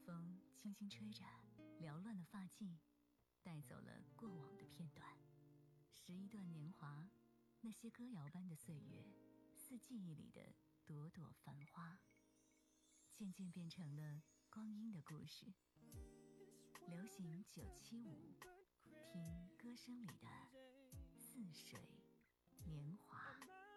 风轻轻吹着，缭乱的发髻，带走了过往的片段。拾一段年华，那些歌谣般的岁月，似记忆里的朵朵繁花，渐渐变成了光阴的故事。流行975，听歌声里的似水年华。